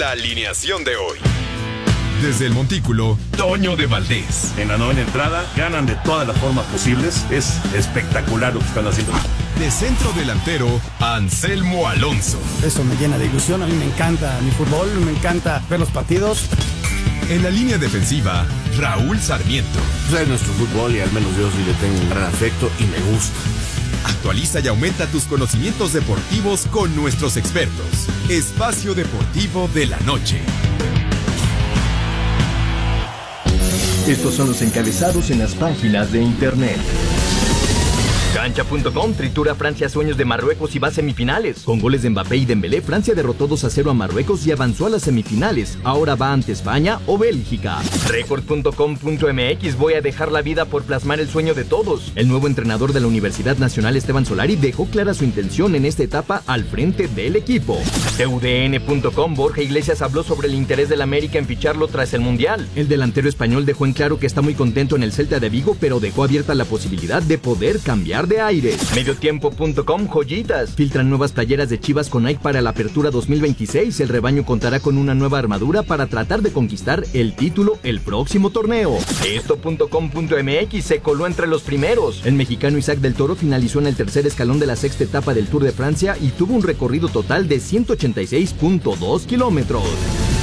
la alineación de hoy. Desde el Montículo, Toño de Valdés. En la novena entrada, ganan de todas las formas posibles. Es espectacular lo que están haciendo. De centro delantero, Anselmo Alonso. Eso me llena de ilusión. A mí me encanta mi fútbol, me encanta ver los partidos. En la línea defensiva, Raúl Sarmiento. Es nuestro fútbol y al menos yo sí le tengo un gran afecto y me gusta. Actualiza y aumenta tus conocimientos deportivos con nuestros expertos. Espacio Deportivo de la Noche. Estos son los encabezados en las páginas de internet. Cancha.com tritura Francia sueños de Marruecos y va a semifinales. Con goles de Mbappé y Dembélé, Francia derrotó 2-0 a Marruecos y avanzó a las semifinales. Ahora va ante España o Bélgica. Record.com.mx voy a dejar la vida por plasmar el sueño de todos. El nuevo entrenador de la Universidad Nacional, Esteban Solari, dejó clara su intención en esta etapa al frente del equipo. CUDN.com Borja Iglesias habló sobre el interés del América en ficharlo tras el Mundial. El delantero español dejó en claro que está muy contento en el Celta de Vigo, pero dejó abierta la posibilidad de poder cambiar de aire. Mediotiempo.com joyitas. Filtran nuevas playeras de Chivas con Nike para la apertura 2026. El rebaño contará con una nueva armadura para tratar de conquistar el título el próximo torneo. Esto.com.mx se coló entre los primeros. El mexicano Isaac del Toro finalizó en el tercer escalón de la sexta etapa del Tour de Francia y tuvo un recorrido total de 186.2 kilómetros.